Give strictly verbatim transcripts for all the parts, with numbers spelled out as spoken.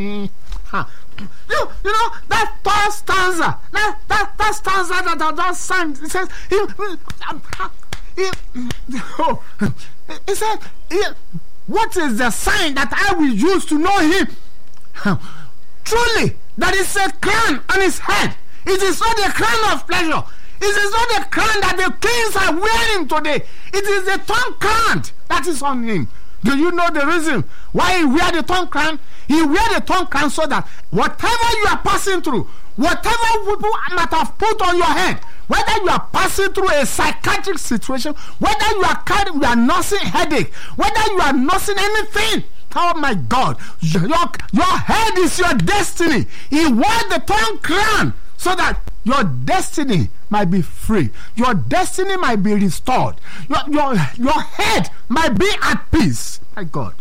Huh. You, you know that third stanza, that that, that stanza that I just sang. It says, he, he, he, oh, it said, he, what is the sign that I will use to know him? Truly, that is a crown on his head. It is not a crown of pleasure. It is not the crown that the kings are wearing today. It is the thorn crown that is on him. Do you know the reason why he wear the thorn crown? He wear the thorn crown so that whatever you are passing through, whatever people might have put on your head, whether you are passing through a psychiatric situation, whether you are carrying, you are nursing headache, whether you are nursing anything, oh my God, your, your head is your destiny. He wore the thorn crown so that your destiny might be free. Your destiny might be restored. Your, your, your head might be at peace. My God.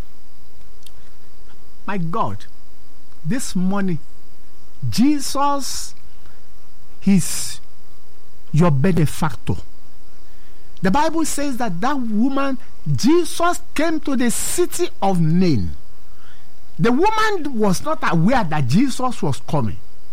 My God. This morning, Jesus is your benefactor. The Bible says that that woman, Jesus came to the city of Nain. The woman was not aware that Jesus was coming.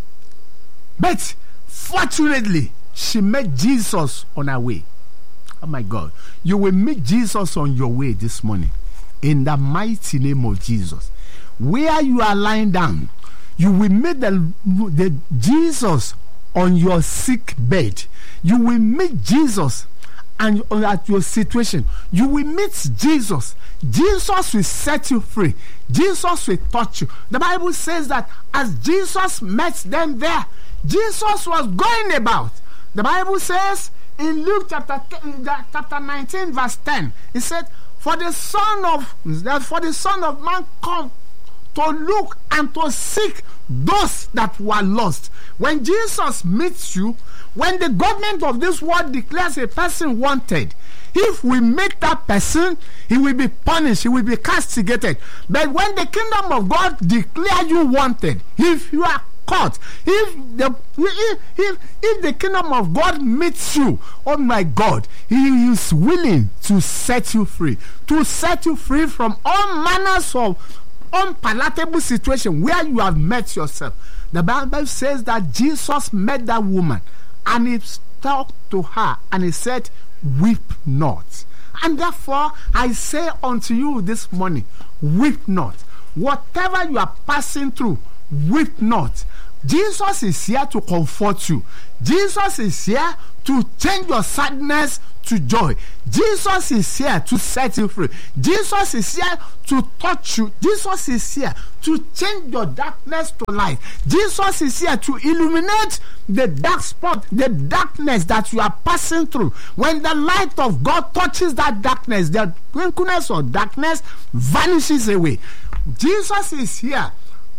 But fortunately, she met Jesus on her way. Oh my God. You will meet Jesus on your way this morning. In the mighty name of Jesus. Where you are lying down, you will meet the, the Jesus on your sick bed. You will meet Jesus and at your situation. You will meet Jesus. Jesus will set you free. Jesus will touch you. The Bible says that as Jesus met them there, Jesus was going about. The Bible says in Luke chapter chapter nineteen verse ten, it said, "For the Son of for the Son of Man come to look and to seek those that were lost." When Jesus meets you, when the government of this world declares a person wanted, if we meet that person, he will be punished, he will be castigated. But when the kingdom of God declares you wanted, if you are caught, if the if, if if the kingdom of God meets you, oh my God, he is willing to set you free, to set you free from all manners of unpalatable situation where you have met yourself. The Bible says that Jesus met that woman and he talked to her and he said, "Weep not." And therefore I say unto you this morning, weep not. Whatever you are passing through, weep not. Jesus is here to comfort you. Jesus is here to change your sadness to joy. Jesus is here to set you free. Jesus is here to touch you. Jesus is here to change your darkness to light. Jesus is here to illuminate the dark spot, the darkness that you are passing through. When the light of God touches that darkness, the twinkleness of darkness vanishes away. Jesus is here.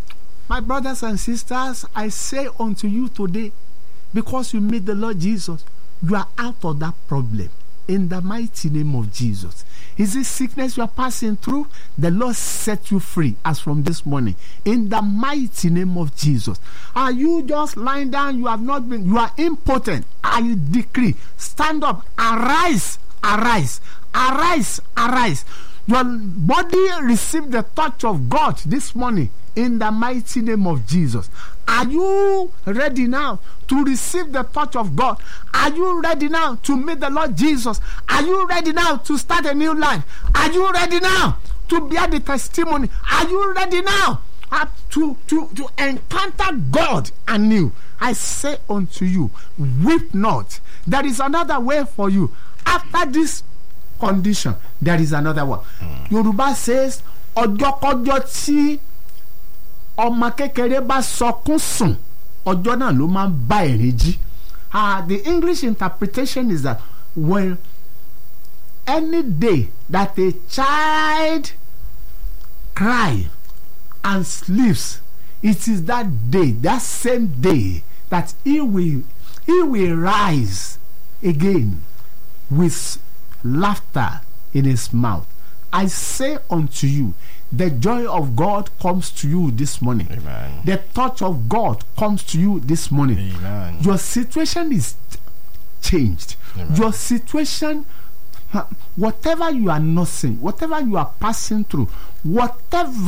My brothers and sisters, I say unto you today, because you meet the Lord Jesus, you are out of that problem. In the mighty name of Jesus. Is this sickness you are passing through? The Lord set you free as from this morning. In the mighty name of Jesus. Are you just lying down? You have not been, you are impotent. I decree, stand up, arise, arise, arise, arise. Your body received the touch of God this morning. In the mighty name of Jesus. Are you ready now to receive the touch of God? Are you ready now to meet the Lord Jesus? Are you ready now to start a new life? Are you ready now to bear the testimony? Are you ready now uh, to, to, to encounter God anew? I say unto you, weep not. There is another way for you. After this condition, there is another one. Mm. Yoruba says, Ojo kojo ti ọmọ kékeré bá sọkún sùn, ọjọ́ náà ló máa ń bá ẹ̀rín jí. Ah, the English interpretation is that when any day that a child cries and sleeps, it is that day, that same day, that he will he will rise again with laughter in his mouth. I say unto you, the joy of God comes to you this morning. Amen. The touch of God comes to you this morning. Amen. Your situation is changed. Amen. Your situation, whatever you are nursing, whatever you are passing through, whatever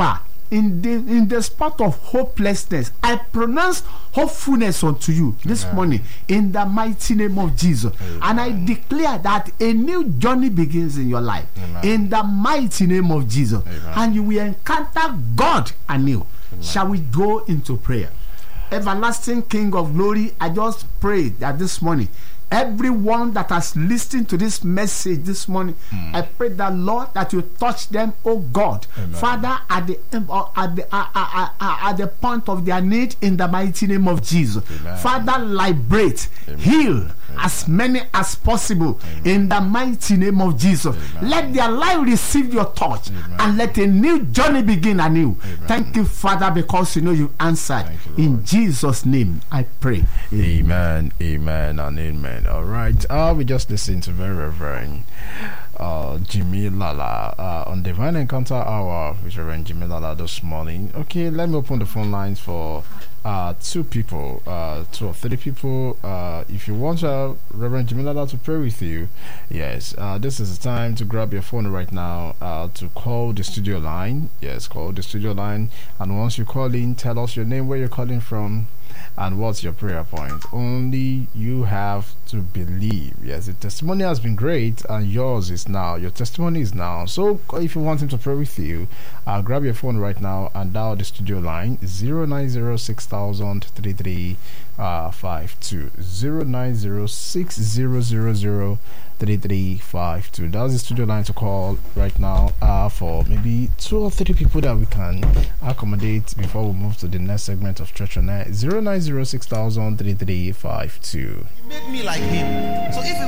in the in the spot of hopelessness, I pronounce hopefulness unto you this Amen. Morning in the mighty name of Jesus. Amen. And I declare that a new journey begins in your life. Amen. In the mighty name of Jesus. Amen. And you will encounter God anew. Amen. Shall we go into prayer? Everlasting King of glory, I just pray that this morning, everyone that has listened to this message this morning, mm. I pray that, Lord, that you touch them, oh God. Amen. Father, at the at the uh, uh, uh, at the point of their need, in the mighty name of Jesus. Amen. Father, liberate, Amen. Heal Amen. As many as possible. Amen. In the mighty name of Jesus. Amen. Let their life receive your touch. Amen. And let a new journey begin anew. Amen. Thank you, Father, because you know you answered. You, in Jesus' name, I pray. Amen, amen, and amen. All right, uh, we just listened to very Reverend uh, Jimmy Lala uh, on Divine Encounter Hour with Reverend Jimmy Lala this morning. Okay, let me open the phone lines for uh, two people, uh, two or three people. Uh, if you want uh, Reverend Jimmy Lala to pray with you, yes, uh, this is the time to grab your phone right now uh, to call the studio line. Yes, call the studio line, and once you call in, tell us your name, where you're calling from, and what's your prayer point. Only you have to believe. Yes, the testimony has been great, and yours is now. Your testimony is now. So if you want him to pray with you, uh, grab your phone right now and dial the studio line zero nine zero six thousand three three five two zero nine zero six zero zero zero three three five two. That's the studio line to call right now uh, for maybe two or three people that we can accommodate before we move to the next segment of Church on Air. zero nine zero six thousand three three five two. He made me like him. So if